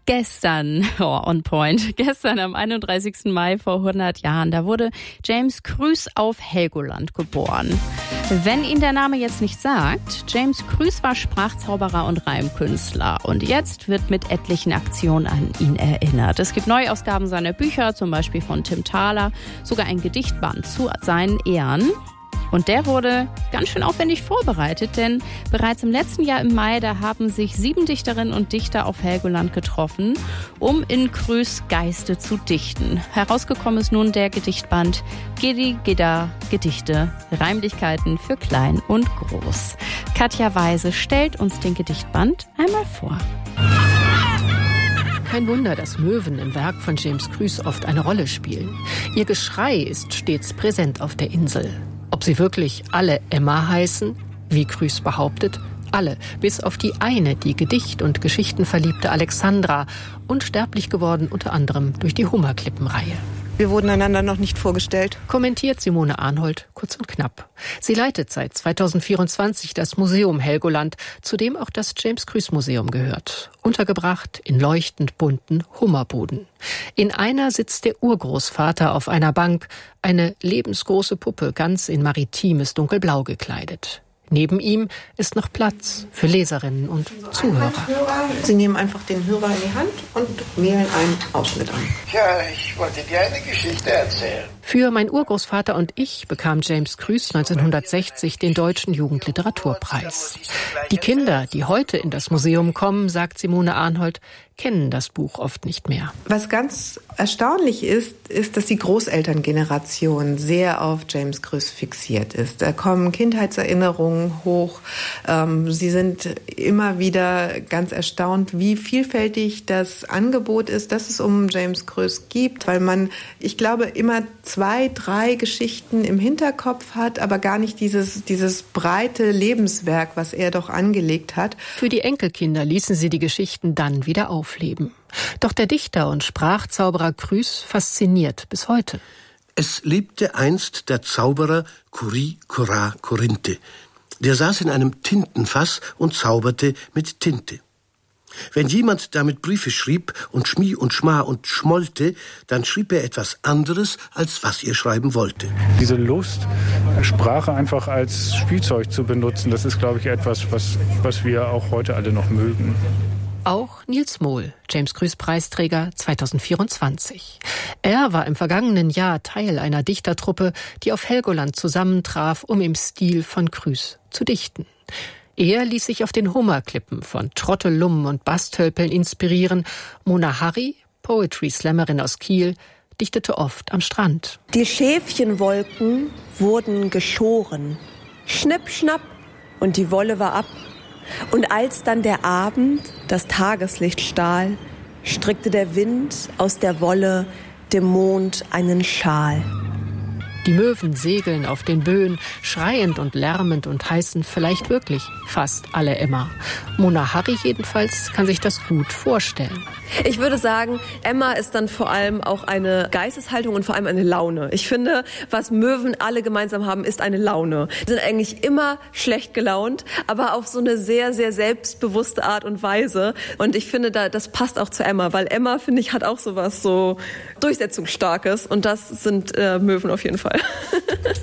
Gestern, on point, gestern am 31. Mai vor 100 Jahren, da wurde James Krüss auf Helgoland geboren. Wenn Ihnen der Name jetzt nicht sagt, James Krüss war Sprachzauberer und Reimkünstler und jetzt wird mit etlichen Aktionen an ihn erinnert. Es gibt Neuausgaben seiner Bücher, zum Beispiel von Tim Thaler, sogar ein Gedichtband zu seinen Ehren. Und der wurde ganz schön aufwendig vorbereitet, denn bereits im letzten Jahr im Mai, da haben sich 7 Dichterinnen und Dichter auf Helgoland getroffen, um in Krüss Geiste zu dichten. Herausgekommen ist nun der Gedichtband Giddi Gidda Gedichte, Reimlichkeiten für Klein und Groß. Katja Weise stellt uns den Gedichtband einmal vor. Kein Wunder, dass Möwen im Werk von James Krüss oft eine Rolle spielen. Ihr Geschrei ist stets präsent auf der Insel. Ob sie wirklich alle Emma heißen, wie Krüss behauptet, alle, bis auf die eine, die Gedicht- und Geschichtenverliebte Alexandra, unsterblich geworden unter anderem durch die Hummerklippenreihe. Wir wurden einander noch nicht vorgestellt. Kommentiert Simone Arnhold kurz und knapp. Sie leitet seit 2024 das Museum Helgoland, zu dem auch das James-Krüss-Museum gehört. Untergebracht in leuchtend bunten Hummerbuden. In einer sitzt der Urgroßvater auf einer Bank, eine lebensgroße Puppe, ganz in maritimes Dunkelblau gekleidet. Neben ihm ist noch Platz für Leserinnen und Zuhörer. Sie nehmen einfach den Hörer in die Hand und wählen einen Ausschnitt an. Ja, ich wollte dir eine Geschichte erzählen. Für Mein Urgroßvater und ich bekam James Krüss 1960 den Deutschen Jugendliteraturpreis. Die Kinder, die heute in das Museum kommen, sagt Simone Arnhold, kennen das Buch oft nicht mehr. Was ganz erstaunlich ist, dass die Großelterngeneration sehr auf James Krüss fixiert ist. Da kommen Kindheitserinnerungen hoch. Sie sind immer wieder ganz erstaunt, wie vielfältig das Angebot ist, das es um James Krüss gibt, weil man, ich glaube, immer 2, 3 Geschichten im Hinterkopf hat, aber gar nicht dieses breite Lebenswerk, was er doch angelegt hat. Für die Enkelkinder ließen sie die Geschichten dann wieder aufleben. Doch der Dichter und Sprachzauberer Krüss fasziniert bis heute. Es lebte einst der Zauberer Kuri Kora Korinthe. Der saß in einem Tintenfass und zauberte mit Tinte. Wenn jemand damit Briefe schrieb und Schmi und Schma und schmollte, dann schrieb er etwas anderes, als was er schreiben wollte. Diese Lust, Sprache einfach als Spielzeug zu benutzen, das ist, glaube ich, etwas, was wir auch heute alle noch mögen. Auch Nils Mohl, James Krüss Preisträger 2024. Er war im vergangenen Jahr Teil einer Dichtertruppe, die auf Helgoland zusammentraf, um im Stil von Krüss zu dichten. Er ließ sich auf den Hummerklippen von Trottelum und Bastölpeln inspirieren. Mona Harry, Poetry-Slammerin aus Kiel, dichtete oft am Strand. Die Schäfchenwolken wurden geschoren. Schnipp, schnapp, und die Wolle war ab. Und als dann der Abend das Tageslicht stahl, strickte der Wind aus der Wolle dem Mond einen Schal. Die Möwen segeln auf den Böen, schreiend und lärmend und heißen vielleicht wirklich fast alle Emma. Mona Harry jedenfalls kann sich das gut vorstellen. Ich würde sagen, Emma ist dann vor allem auch eine Geisteshaltung und vor allem eine Laune. Ich finde, was Möwen alle gemeinsam haben, ist eine Laune. Sie sind eigentlich immer schlecht gelaunt, aber auf so eine sehr, sehr selbstbewusste Art und Weise. Und ich finde, das passt auch zu Emma, weil Emma, finde ich, hat auch sowas so Durchsetzungsstarkes und das sind Möwen auf jeden Fall.